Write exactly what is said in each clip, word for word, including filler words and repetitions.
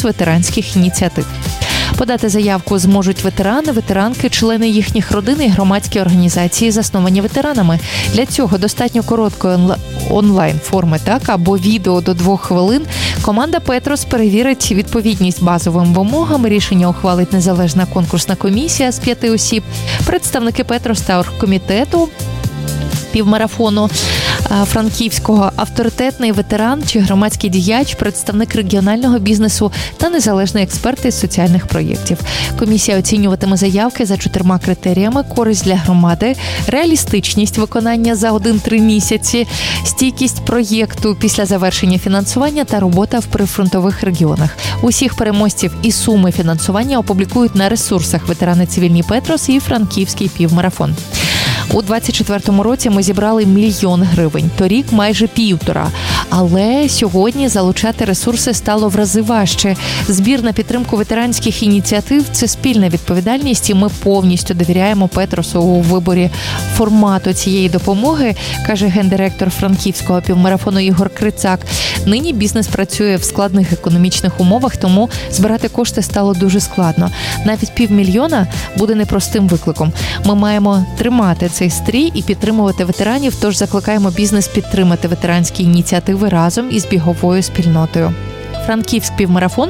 з ветеранських ініціатив. Подати заявку зможуть ветерани, ветеранки, члени їхніх родин і громадські організації, засновані ветеранами. Для цього достатньо короткої онлайн-форми, так, або відео до двох хвилин. Команда «Петрос» перевірить відповідність базовим вимогам. Рішення ухвалить незалежна конкурсна комісія з п'яти осіб. Представники «Петрос» та оргкомітету півмарафону Франківського, авторитетний ветеран чи громадський діяч, представник регіонального бізнесу та незалежний експерт із соціальних проєктів. Комісія оцінюватиме заявки за чотирма критеріями: користь для громади, реалістичність виконання за один-три місяці, стійкість проєкту після завершення фінансування та робота в прифронтових регіонах. Усіх переможців і суми фінансування опублікують на ресурсах ветерани цивільні «Петрос» і Франківський півмарафон. У двадцять четвертому році ми зібрали мільйон гривень, торік майже півтора. Але сьогодні залучати ресурси стало в рази важче. Збір на підтримку ветеранських ініціатив – це спільна відповідальність, і ми повністю довіряємо «Петросу» у виборі формату цієї допомоги, каже гендиректор Франківського півмарафону Ігор Крицак. Нині бізнес працює в складних економічних умовах, тому збирати кошти стало дуже складно. Навіть півмільйона буде непростим викликом. Ми маємо тримати цей стрій і підтримувати ветеранів, тож закликаємо бізнес підтримати ветеранські ініціативи разом із біговою спільнотою. Франківський півмарафон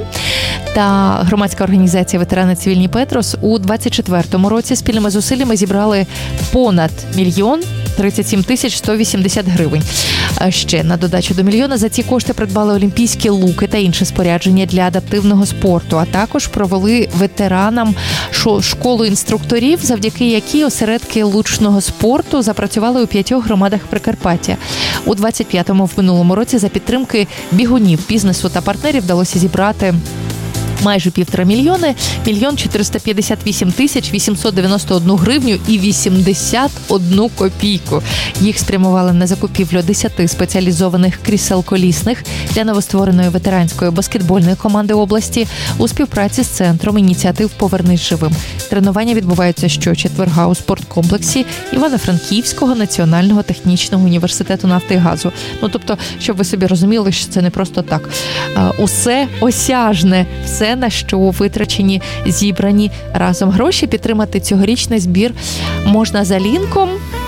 та громадська організація «Ветерани цивільні «Петрос» у двадцять четвертому році спільними зусиллями зібрали понад мільйон тридцять сім тисяч сто вісімдесят гривень. А ще на додачу до мільйона за ці кошти придбали олімпійські луки та інше спорядження для адаптивного спорту, а також провели ветеранам школу інструкторів, завдяки якій осередки лучного спорту запрацювали у п'ятьох громадах Прикарпаття. У двадцять п'ятому в минулому році за підтримки бігунів, бізнесу та партнерів вдалося зібрати майже півтора мільйони, мільйон чотириста п'ятдесят вісім тисяч вісімсот дев'яносто одну гривню і вісімдесят одну копійку. Їх спрямували на закупівлю десяти спеціалізованих крісел колісних для новоствореної ветеранської баскетбольної команди області у співпраці з Центром ініціатив «Повернись живим». Тренування відбуваються щочетверга у спорткомплексі Івано-Франківського національного технічного університету нафти і газу. Ну, тобто, щоб ви собі розуміли, що це не просто так. Усе осяжне, все, на що витрачені, зібрані разом гроші. Підтримати цьогорічний збір можна за лінком,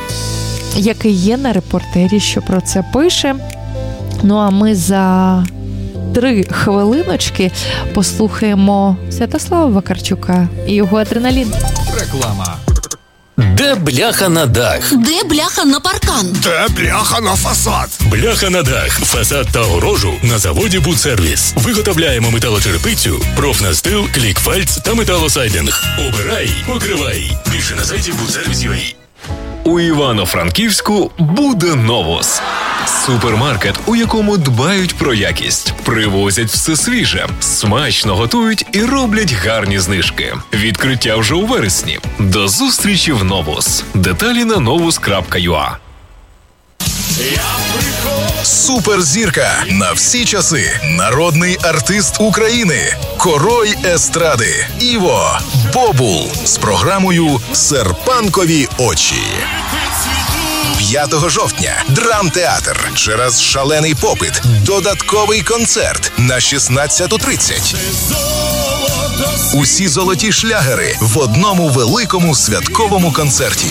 який є на репортері, що про це пише. Ну, а ми за три хвилиночки послухаємо Святослава Вакарчука і його «Адреналін». Реклама. Де бляха на дах? Де бляха на паркан? Де бляха на фасад? Бляха на дах, фасад та огорожу на заводі «Будсервіс». Виготовляємо металочерепицю, профнастил, клікфальц та металосайдинг. Обирай, покривай. Більше на сайті будсервіс крапка ю а. У Івано-Франківську буде «Новус». Супермаркет, у якому дбають про якість, привозять все свіже, смачно готують і роблять гарні знижки. Відкриття вже у вересні. До зустрічі в «Новус». Деталі на новус крапка ю а. Суперзірка на всі часи. Народний артист України. Король естради. Іво Бобул з програмою «Серпанкові очі». п'ятого жовтня драмтеатр. Через шалений попит. Додатковий концерт на шістнадцяту тридцять. Усі золоті шлягери в одному великому святковому концерті.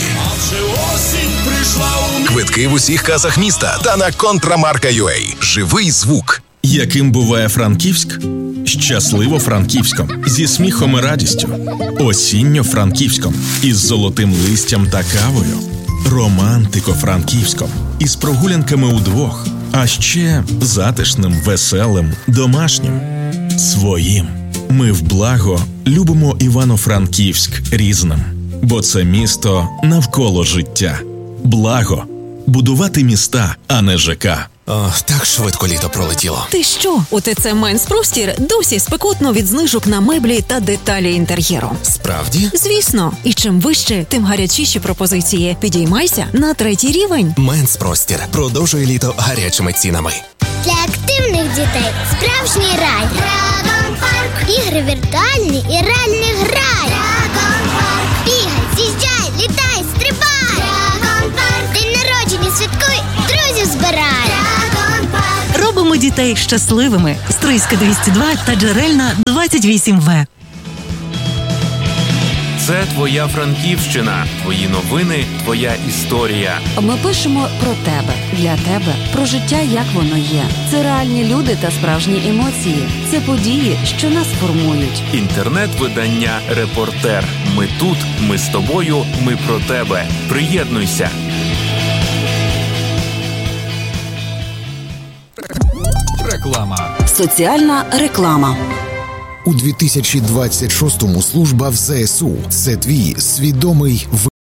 Квитки в усіх касах міста та на контрамарка крапка ю а. Живий звук. Яким буває Франківськ? Щасливо Франківськом, зі сміхом і радістю. Осінньо Франківськом, із золотим листям та кавою. Романтико Франківськом, із прогулянками удвох. А ще затишним, веселим, домашнім. Своїм. Ми в благо любимо Івано-Франківськ різним. Бо це місто навколо життя. Благо. Будувати міста, а не ЖК. О, так швидко літо пролетіло. Ти що? У ТЦ «Менспростір» досі спекотно від знижок на меблі та деталі інтер'єру. Справді? Звісно. І чим вище, тим гарячіші пропозиції. Підіймайся на третій рівень. «Менспростір» продовжує літо гарячими цінами. Для активних дітей справжній рай. Драгон Парк. Ігри віртуальні і реальний грай. Драгон Парк. Бігай, з'їжджай, літай, стрибай. Драгон Парк. День народження святкуй, друзів збирай. Драгон Парк. Робимо дітей щасливими. Стрийська двісті два та Джерельна двадцять вісім В. Це твоя Франківщина, твої новини, твоя історія. Ми пишемо про тебе, для тебе, про життя, як воно є. Це реальні люди та справжні емоції. Це події, що нас формують. Інтернет-видання «Репортер». Ми тут, ми з тобою, ми про тебе. Приєднуйся. Реклама. Соціальна реклама. У дві тисячі двадцять шостому служба в ЗСУ – це твій свідомий